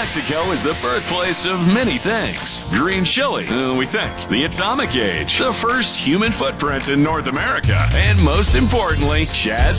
Mexico is the birthplace of many things. Green chili, we think. The atomic age, the first human footprint in North America. And most importantly, Chaz